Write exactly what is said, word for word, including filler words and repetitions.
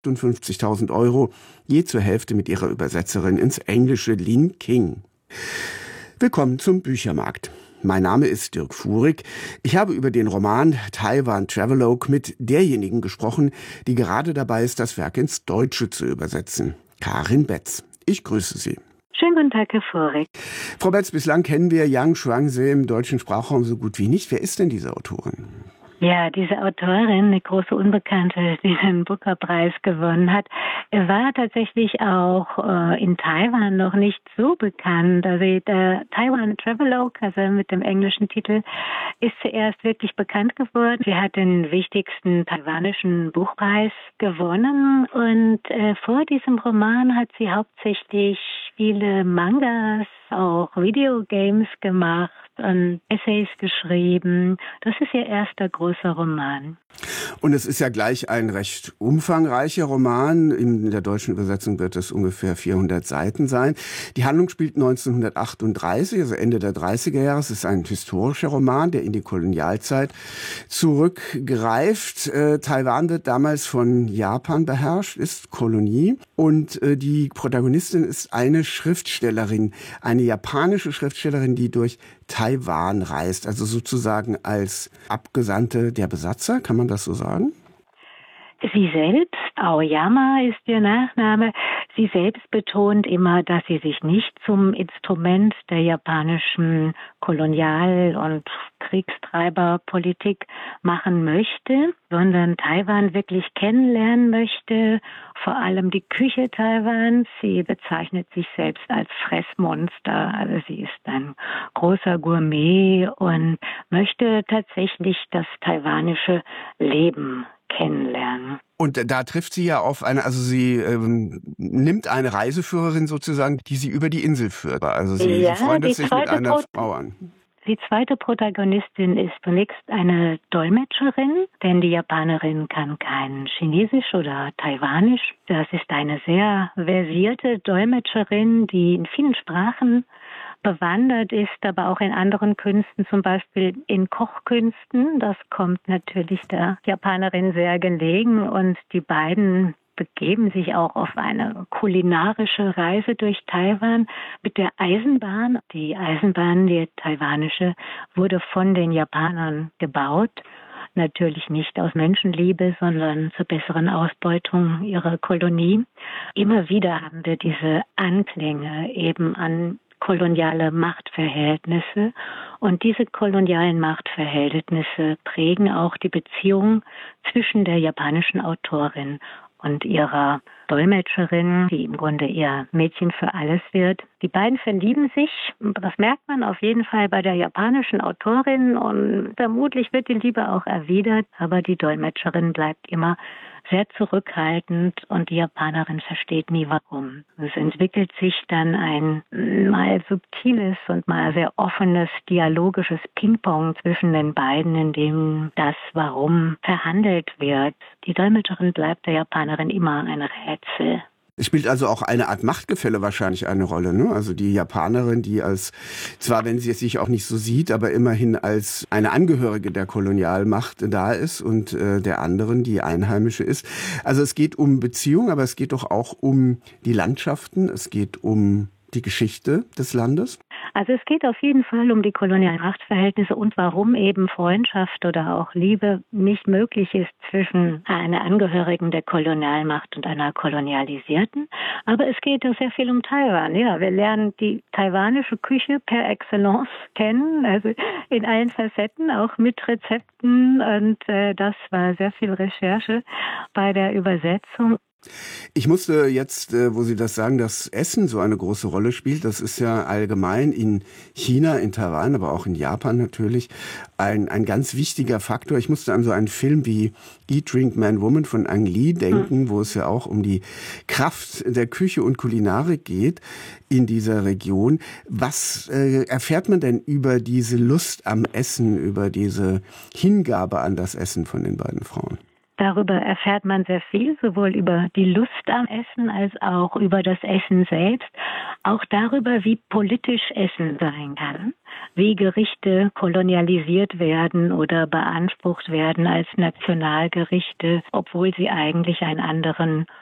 achtundfünfzigtausend Euro, je zur Hälfte mit ihrer Übersetzerin ins Englische Lynn King. Willkommen zum Büchermarkt. Mein Name ist Dirk Fuhrig. Ich habe über den Roman Taiwan Travelogue mit derjenigen gesprochen, die gerade dabei ist, das Werk ins Deutsche zu übersetzen. Karin Betz. Ich grüße Sie. Schönen guten Tag, Herr Fuhrig. Frau Betz, bislang kennen wir Yang Shuangzi im deutschen Sprachraum so gut wie nicht. Wer ist denn diese Autorin? Ja, diese Autorin, eine große Unbekannte, die den Booker-Preis gewonnen hat, war tatsächlich auch äh, in Taiwan noch nicht so bekannt. Also der Taiwan Travelogue, also mit dem englischen Titel, ist zuerst wirklich bekannt geworden. Sie hat den wichtigsten taiwanischen Buchpreis gewonnen und äh, vor diesem Roman hat sie hauptsächlich viele Mangas, auch Videogames gemacht und Essays geschrieben. Das ist ihr erster großer Roman. Und es ist ja gleich ein recht umfangreicher Roman. In der deutschen Übersetzung wird es ungefähr vierhundert Seiten sein. Die Handlung spielt neunzehnhundertachtunddreißig, also Ende der dreißiger Jahre. Es ist ein historischer Roman, der in die Kolonialzeit zurückgreift. Äh, Taiwan wird damals von Japan beherrscht, ist Kolonie. Und äh, die Protagonistin ist eine Schriftstellerin, eine japanische Schriftstellerin, die durch Taiwan reist, also sozusagen als Abgesandte der Besatzer, kann man das so sagen? Sie selbst, Aoyama ist ihr Nachname, sie selbst betont immer, dass sie sich nicht zum Instrument der japanischen Kolonial- und Kriegstreiberpolitik machen möchte, sondern Taiwan wirklich kennenlernen möchte, vor allem die Küche Taiwans. Sie bezeichnet sich selbst als Fressmonster, also sie ist ein großer Gourmet und möchte tatsächlich das taiwanische Leben kennenlernen. Und da trifft sie ja auf eine, also sie ähm, nimmt eine Reiseführerin sozusagen, die sie über die Insel führt. Also sie, ja, sie freundet sich mit einer Pro- Frau an. Die zweite Protagonistin ist zunächst eine Dolmetscherin, denn die Japanerin kann kein Chinesisch oder Taiwanisch. Das ist eine sehr versierte Dolmetscherin, die in vielen Sprachen bewandert ist, aber auch in anderen Künsten, zum Beispiel in Kochkünsten. Das kommt natürlich der Japanerin sehr gelegen und die beiden begeben sich auch auf eine kulinarische Reise durch Taiwan mit der Eisenbahn. Die Eisenbahn, die taiwanische, wurde von den Japanern gebaut. Natürlich nicht aus Menschenliebe, sondern zur besseren Ausbeutung ihrer Kolonie. Immer wieder haben wir diese Anklänge eben an koloniale Machtverhältnisse. Und diese kolonialen Machtverhältnisse prägen auch die Beziehung zwischen der japanischen Autorin und ihrer Dolmetscherin, die im Grunde ihr Mädchen für alles wird. Die beiden verlieben sich, das merkt man auf jeden Fall bei der japanischen Autorin und vermutlich wird die Liebe auch erwidert, aber die Dolmetscherin bleibt immer sehr zurückhaltend und die Japanerin versteht nie warum. Es entwickelt sich dann ein mal subtiles und mal sehr offenes dialogisches Ping-Pong zwischen den beiden, in dem das Warum verhandelt wird. Die Dolmetscherin bleibt der Japanerin immer ein Rätsel. Es spielt also auch eine Art Machtgefälle wahrscheinlich eine Rolle, ne? Also die Japanerin, die als, zwar wenn sie es sich auch nicht so sieht, aber immerhin als eine Angehörige der Kolonialmacht da ist und äh, der anderen, die Einheimische ist. Also es geht um Beziehung, aber es geht doch auch um die Landschaften, es geht um die Geschichte des Landes. Also es geht auf jeden Fall um die kolonialen Machtverhältnisse und warum eben Freundschaft oder auch Liebe nicht möglich ist zwischen einer Angehörigen der Kolonialmacht und einer kolonialisierten. Aber es geht auch sehr viel um Taiwan. Ja, wir lernen die taiwanische Küche per Excellence kennen, also in allen Facetten, auch mit Rezepten. Und äh, das war sehr viel Recherche bei der Übersetzung. Ich musste jetzt, wo Sie das sagen, dass Essen so eine große Rolle spielt, das ist ja allgemein in China, in Taiwan, aber auch in Japan natürlich ein, ein ganz wichtiger Faktor. Ich musste an so einen Film wie Eat, Drink, Man, Woman von Ang Lee denken, wo es ja auch um die Kraft der Küche und Kulinarik geht in dieser Region. Was äh, erfährt man denn über diese Lust am Essen, über diese Hingabe an das Essen von den beiden Frauen? Darüber erfährt man sehr viel, sowohl über die Lust am Essen als auch über das Essen selbst. Auch darüber, wie politisch Essen sein kann, wie Gerichte kolonialisiert werden oder beansprucht werden als Nationalgerichte, obwohl sie eigentlich einen anderen